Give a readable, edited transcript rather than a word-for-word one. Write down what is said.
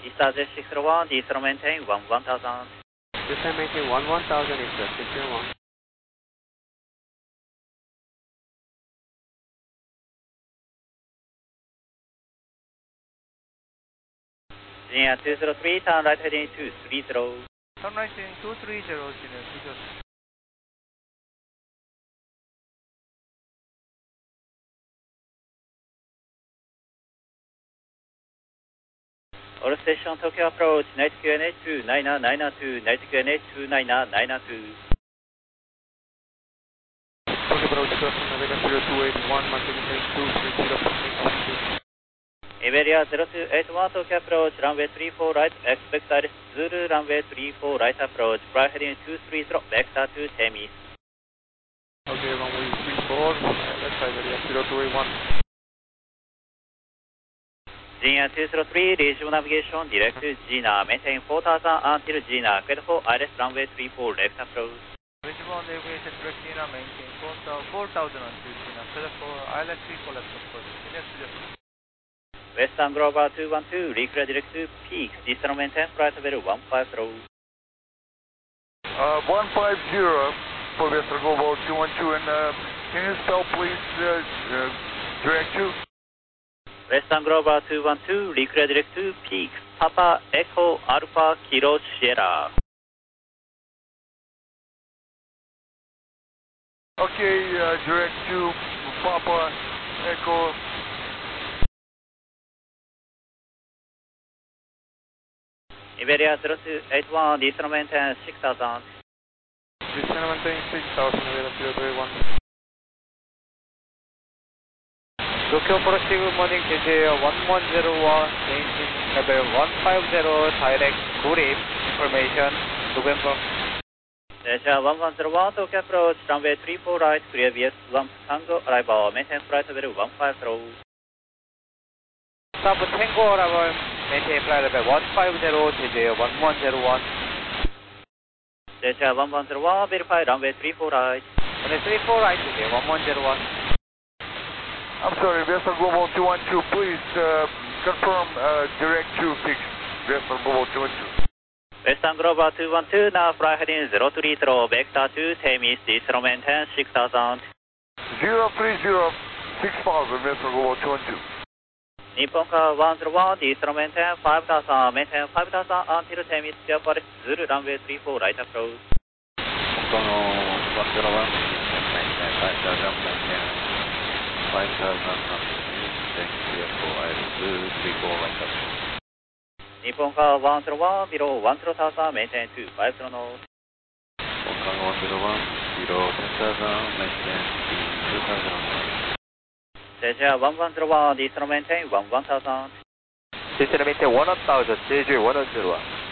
East Z601, diesel maintain 1000. Descent maintain 1000 is 601. Genia 203, turn right heading 230. Turn right heading 230, Genia 203. All station Tokyo approach, night QNH 29992, night QNH 29992. Tokyo approach, Navigator 0281, Marketing 230, Iberia 0281, Tokyo approach, runway 34 right, expect Iris Zulu, runway 34 right approach, fly heading 230, vector to Temis. Okay, runway 34, that's Iberia 0281. Genia 203, regional navigation, direct to Gina, maintain 4000 until Gina, clear for Iris runway 34 left approach. Regional navigation, direct Gina, maintain 4000 until Gina, clear for Island 34 left approach. Genia 203. Western Global 212, reclear direct to Peaks, distal maintain flight level 150. 150 for Western Global 212, and can you spell please direct to? Western Global 212, reclear direct to Peaks, Papa Echo Alpha Kilo Sierra. Okay, direct to Papa Echo. Iberia 0281, distal maintain 6000. Descent maintain 6000, Navigator 0281. Tokyo approach, good morning, JJ 1101, engine level 150, direct, good information, November. Asia 1101, Tokyo approach, runway 34 right, clear VS1 Tango arrival, maintain flight level 150. Stop Tango arrival, maintain flight level 150, JJ 1101. Asia 1101, verify runway 34 right. Runway 34 right, JJ 1101. I'm sorry, Western Global 212, please confirm direct to Peaks, Western Global 212. Western Global 212, now fly heading 030, vector to Temis, distal maintain 6000. 030, 6000, Western Global 212. Nippon Car 101, distal maintain 5000, maintain 5000 until Temis, Japan Zulu, runway 34 right approach. Hong Kong 101, maintain 5000, maintain 5000, then clear for Iris 34 right approach. Nippon Car 101, below 10,000, maintain 25 knots. Hong Kong 101, below 10,000, maintain 2000. Asia 1101, distal maintain 1000. Descent maintain 1000, JJ 101.